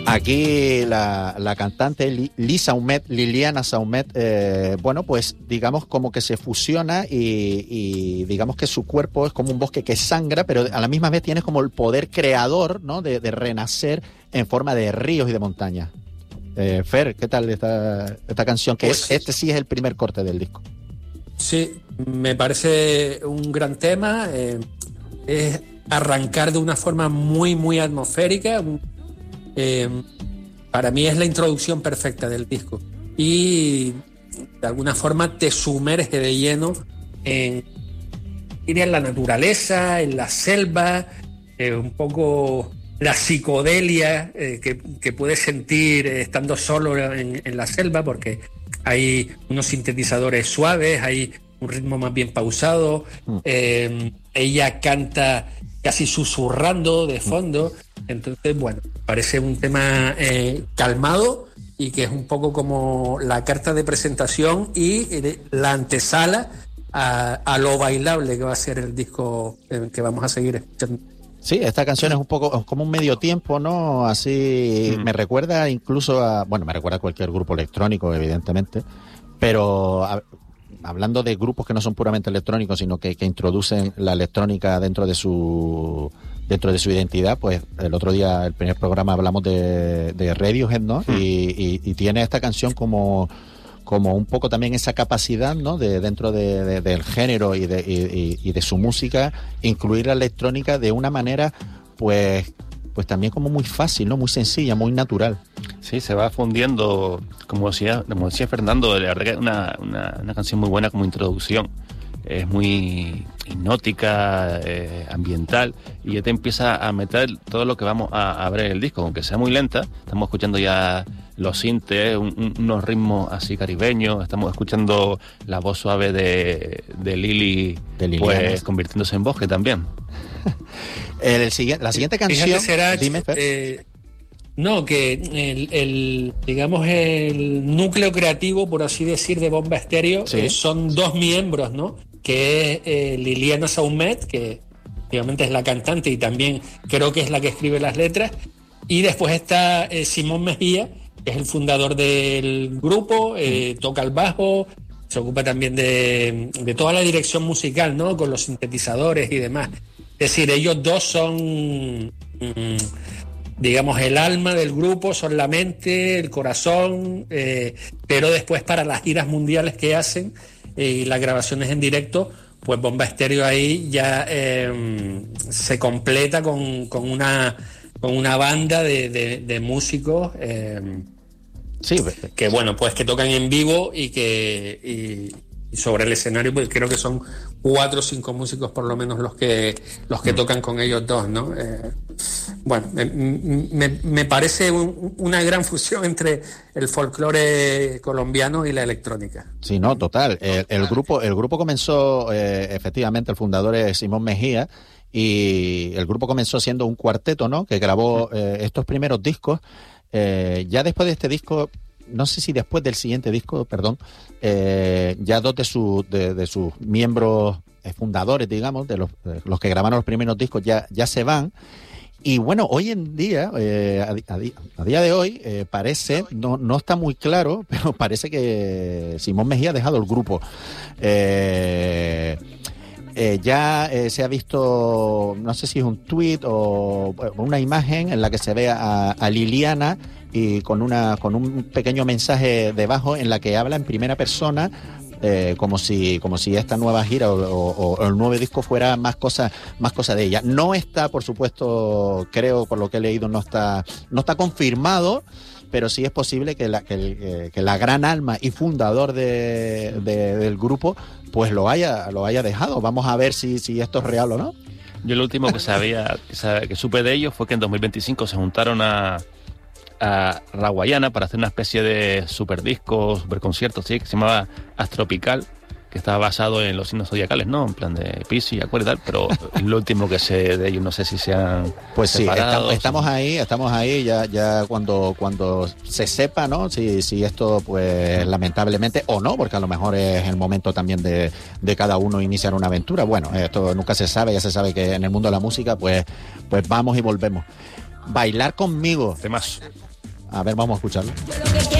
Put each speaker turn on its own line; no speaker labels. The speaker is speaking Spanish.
Aquí la cantante Liliana Saumet, bueno, pues digamos como que se fusiona y digamos que su cuerpo es como un bosque que sangra, pero a la misma vez tiene como el poder creador, ¿no? de renacer en forma de ríos y de montañas. Fer, ¿qué tal esta canción? Que
Pues,
este sí es el primer corte del disco.
Sí, me parece un gran tema. Es arrancar de una forma muy, muy atmosférica. Para mí es la introducción perfecta del disco. Y de alguna forma te sumerge de lleno en la naturaleza, en la selva, un poco la psicodelia que puedes sentir estando solo en la selva, porque hay unos sintetizadores suaves, hay un ritmo más bien pausado. Ella canta casi susurrando de fondo. Entonces, bueno, parece un tema calmado y que es un poco como la carta de presentación y la antesala a lo bailable que va a ser el disco que vamos a seguir escuchando.
Sí, esta canción es un poco como un medio tiempo, ¿no? Así me recuerda incluso me recuerda a cualquier grupo electrónico, evidentemente, pero hablando de grupos que no son puramente electrónicos, sino que introducen la electrónica dentro de su identidad, pues el otro día, el primer programa, hablamos de Radiohead, ¿no? Y tiene esta canción como un poco también esa capacidad, ¿no? De dentro del género y de su música, incluir la electrónica de una manera, pues también como muy fácil, ¿no? Muy sencilla, muy natural.
Sí, se va fundiendo, como decía Fernando, la verdad que es una canción muy buena como introducción. Es muy hipnótica, ambiental, y ya te empieza a meter todo lo que vamos a ver en el disco, aunque sea muy lenta. Estamos escuchando ya los sintes, unos ritmos así caribeños, estamos escuchando la voz suave de Lili, pues convirtiéndose en bosque también.
La siguiente canción,
será,
dime, Fer.
No, que el núcleo creativo, por así decir, de Bomba Estéreo,
Sí.
son dos miembros, ¿no? Que es Liliana Saumet, que obviamente es la cantante y también creo que es la que escribe las letras, y después está Simón Mejía, que es el fundador del grupo, toca el bajo, se ocupa también de toda la dirección musical, ¿no? Con los sintetizadores y demás. Es decir, ellos dos son... digamos, el alma del grupo, son la mente, el corazón, pero después para las giras mundiales que hacen y las grabaciones en directo, pues Bomba Estéreo ahí ya se completa con una banda de músicos
Sí,
que bueno, pues que tocan en vivo y sobre el escenario, pues creo que son 4 o 5 músicos por lo menos los que tocan con ellos dos, ¿no? Bueno, me parece una gran fusión entre el folclore colombiano y la electrónica.
Sí, no, total. El grupo comenzó, efectivamente, el fundador es Simón Mejía, y el grupo comenzó siendo un cuarteto, ¿no? Que grabó estos primeros discos. Ya después de este disco, no sé si después del siguiente disco, perdón, ya dos de sus miembros fundadores, digamos, de los que grabaron los primeros discos, ya se van. Y bueno, hoy en día, a día de hoy, parece, no está muy claro, pero parece que Simón Mejía ha dejado el grupo. Ya se ha visto, no sé si es un tuit o una imagen en la que se ve a Liliana y con un pequeño mensaje debajo en la que habla en primera persona, como si esta nueva gira o el nuevo disco fuera más cosa de ella. No está, por supuesto, creo, por lo que he leído, no está confirmado, pero sí es posible que la gran alma y fundador del grupo pues lo haya dejado. Vamos a ver si esto es real o no.
Yo lo último que supe de ellos fue que en 2025 se juntaron a Raguayana para hacer una especie de super disco, super concierto, ¿sí? Que se llamaba Astropical, que estaba basado en los signos zodiacales, ¿no? En plan de Piscis y Acuario y tal, pero es lo último que sé de ellos, no sé si se han
pues
separado.
Sí, estamos ahí ya cuando se sepa, ¿no? Si esto, pues lamentablemente, o no, porque a lo mejor es el momento también de cada uno iniciar una aventura. Bueno, esto nunca se sabe, ya se sabe que en el mundo de la música, pues vamos y volvemos. Bailar conmigo.
Temas.
A ver, vamos a escucharlo.